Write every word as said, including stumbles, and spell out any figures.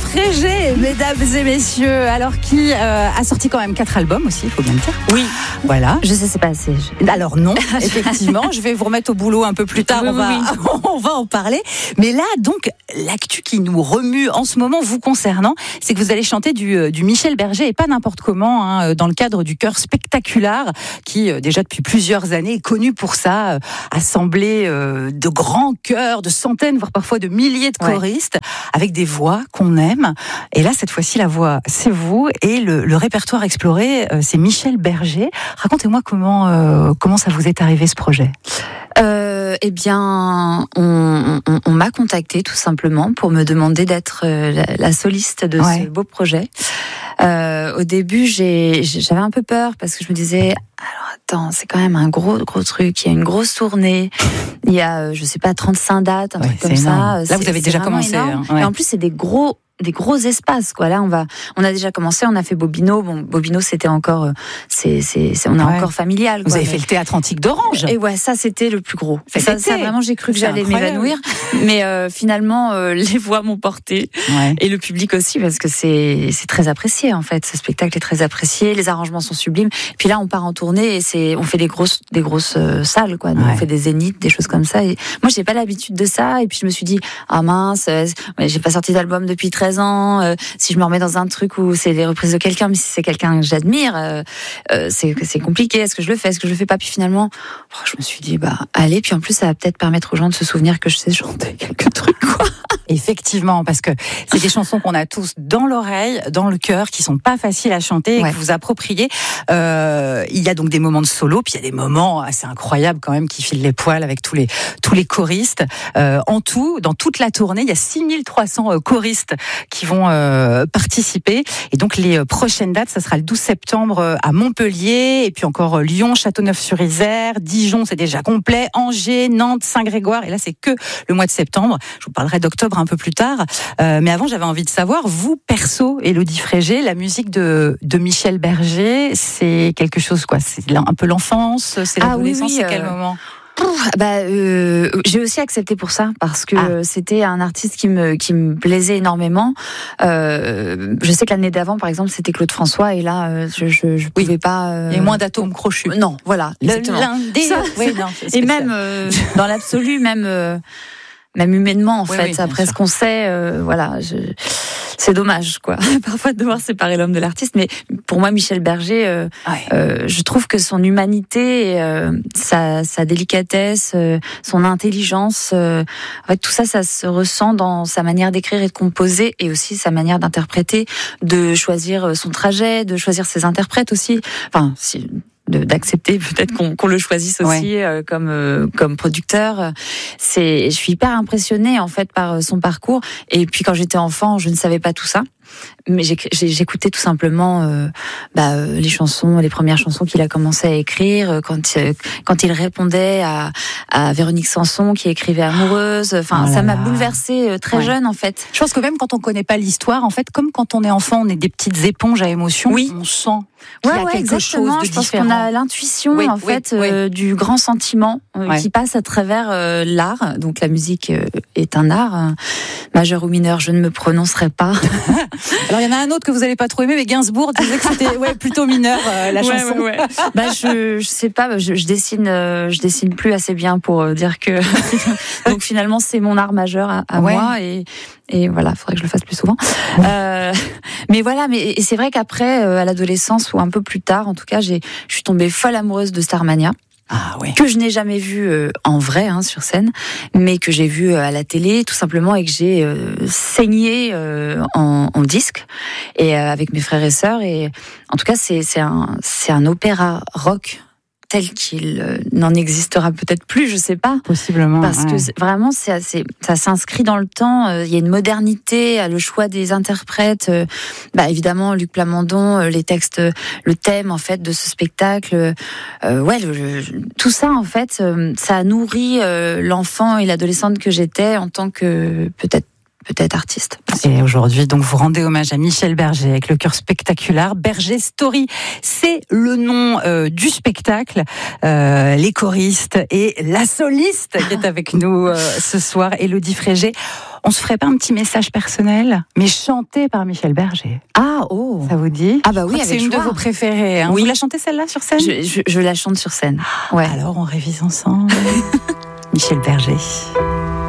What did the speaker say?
Frégé, mesdames et messieurs, alors qui euh, a sorti quand même quatre albums aussi, il faut bien le dire. Oui, voilà. Je sais, c'est pas assez. Je... Alors non, effectivement, je vais vous remettre au boulot un peu plus tard, oui, on, oui, va, oui. on va en parler. Mais là, donc, l'actu qui nous remue en ce moment, vous concernant, c'est que vous allez chanter du, du Michel Berger, et pas n'importe comment, hein, dans le cadre du Chœur Spectaculaire, qui déjà depuis plusieurs années est connu pour ça, assembler euh, de grands chœurs, de centaines, voire parfois de milliers de choristes, ouais. avec des voix qu'on aime. Et là, cette fois-ci, la voix, c'est vous. Et le, le répertoire exploré, euh, c'est Michel Berger. Racontez-moi comment, euh, comment ça vous est arrivé, ce projet. Euh, eh bien, on, on, on m'a contacté tout simplement pour me demander d'être la, la soliste de ouais. ce beau projet. Euh, au début, j'ai, j'avais un peu peur parce que je me disais, alors attends, c'est quand même un gros gros truc. Il y a une grosse tournée, il y a, je sais pas, trente-cinq dates, un ouais, truc comme énorme. ça. Là, vous avez déjà commencé. Hein, ouais. Et en plus, c'est des gros des gros espaces, quoi. Là, on va, on a déjà commencé, on a fait Bobino. Bon, Bobino, c'était encore, c'est, c'est, c'est on est ouais. encore familial. Vous quoi, avez mais... fait le théâtre antique d'Orange. Et ouais, ça, c'était le plus gros. Ça, ça, ça vraiment, j'ai cru que j'allais incroyable. m'évanouir. Mais euh, finalement, euh, les voix m'ont porté. Ouais. Et le public aussi, parce que c'est, c'est très apprécié, en fait. Ce spectacle est très apprécié. Les arrangements sont sublimes. Puis là, on part en tournée et c'est, on fait des grosses, des grosses euh, salles, quoi. Donc, ouais. on fait des zéniths, des choses comme ça. Et moi, j'ai pas l'habitude de ça. Et puis, je me suis dit, ah mince, euh, j'ai pas sorti d'album depuis treize ans. Euh, Si je me remets dans un truc où c'est les reprises de quelqu'un, mais si c'est quelqu'un que j'admire, euh, euh, c'est, c'est compliqué. Est-ce que je le fais? Est-ce que je le fais pas? Puis finalement, oh, je me suis dit, bah, allez. Puis en plus, ça va peut-être permettre aux gens de se souvenir que je sais chanter quelques trucs, quoi. Effectivement, parce que c'est des chansons qu'on a tous dans l'oreille, dans le cœur, qui sont pas faciles à chanter et ouais. que vous appropriez. Euh, il y a donc des moments de solo, puis il y a des moments assez incroyables quand même qui filent les poils avec tous les tous les choristes. Euh, en tout, dans toute la tournée, il y a six mille trois cents euh, choristes qui vont euh, participer. Et donc les prochaines dates, ça sera le douze septembre à Montpellier, et puis encore Lyon, Châteauneuf-sur-Isère, Dijon, c'est déjà complet, Angers, Nantes, Saint-Grégoire. Et là, c'est que le mois de septembre. Je vous parlerai d'octobre un peu plus tard. Euh, mais avant, j'avais envie de savoir, vous, perso, Élodie Frégé, la musique de, de Michel Berger, c'est quelque chose, quoi. C'est un peu l'enfance, c'est l'adolescence, ah oui, oui, c'est quel euh... moment? Bah, euh, j'ai aussi accepté pour ça parce que ah. c'était un artiste qui me qui me plaisait énormément. Euh, je sais que l'année d'avant, par exemple, c'était Claude François, et là, euh, je je, je pouvais oui. pas. Euh... Il y a moins d'atomes crochus. Non, voilà. Exactement. L'un ça, oui, non, et même euh, dans l'absolu, même. Euh, Même humainement, en oui, fait, oui, après ce qu'on sait, euh, voilà, je... c'est dommage, quoi, parfois de devoir séparer l'homme de l'artiste. Mais pour moi, Michel Berger, euh, oui. euh, je trouve que son humanité, euh, sa, sa délicatesse, euh, son intelligence, euh, en fait, tout ça, ça se ressent dans sa manière d'écrire et de composer, et aussi sa manière d'interpréter, de choisir son trajet, de choisir ses interprètes aussi. Enfin, si... De, d'accepter peut-être qu'on, qu'on le choisisse aussi ouais. euh, comme euh, comme producteur. C'est, je suis hyper impressionnée en fait par son parcours. Et puis quand j'étais enfant, je ne savais pas tout ça, mais j'ai, j'ai, j'écoutais tout simplement euh, bah, euh, les chansons, les premières chansons qu'il a commencé à écrire quand euh, quand il répondait à, à Véronique Sanson qui écrivait Amoureuse. Enfin, oh ça m'a bouleversée euh, très ouais. jeune en fait. Je pense que même quand on connaît pas l'histoire, en fait, comme quand on est enfant, on est des petites éponges à émotions. Oui. On sent. Ouais, il y a ouais, quelque exactement. chose de je pense différent. qu'on a l'intuition oui, en oui, fait oui. Euh, du grand sentiment euh, ouais. qui passe à travers euh, l'art. Donc la musique euh, est un art, euh, majeur ou mineur, je ne me prononcerai pas. Alors il y en a un autre que vous n'allez pas trop aimer, mais Gainsbourg disait que c'était ouais, plutôt mineur euh, la ouais, chanson. Ouais, ouais. bah je je sais pas, je, je dessine euh, je dessine plus assez bien pour euh, dire que donc finalement c'est mon art majeur à, à ouais. moi et Et voilà, il faudrait que je le fasse plus souvent. Euh, mais voilà, mais et c'est vrai qu'après, euh, à l'adolescence ou un peu plus tard, en tout cas, j'ai, je suis tombée folle amoureuse de Starmania. Ah oui. Que je n'ai jamais vu euh, en vrai hein, sur scène, mais que j'ai vu euh, à la télé tout simplement et que j'ai euh, saigné euh, en, en disque et euh, avec mes frères et sœurs. Et en tout cas, c'est c'est un c'est un opéra rock tel qu'il euh, n'en existera peut-être plus, je sais pas. Possiblement. Parce ouais. que c'est, vraiment, c'est assez, ça s'inscrit dans le temps. Il euh, y a une modernité, le choix des interprètes. Euh, bah évidemment, Luc Plamondon, euh, les textes, le thème en fait de ce spectacle. Euh, ouais, le, le, tout ça en fait, euh, ça a nourri euh, l'enfant et l'adolescente que j'étais en tant que peut-être peut-être artiste. Et aujourd'hui, donc, vous rendez hommage à Michel Berger avec le chœur spectaculaire Berger Story. C'est le nom euh, du spectacle. Euh, les choristes et la soliste qui est avec nous euh, ce soir, Élodie Frégé. On se ferait pas un petit message personnel, mais chanté par Michel Berger? Ah, oh. Ça vous dit? Ah bah oui, c'est une joie. de vos préférées. Hein. Oui. Vous la chantez celle-là sur scène? je, je, je la chante sur scène. Ouais. Alors on révise ensemble. Michel Berger.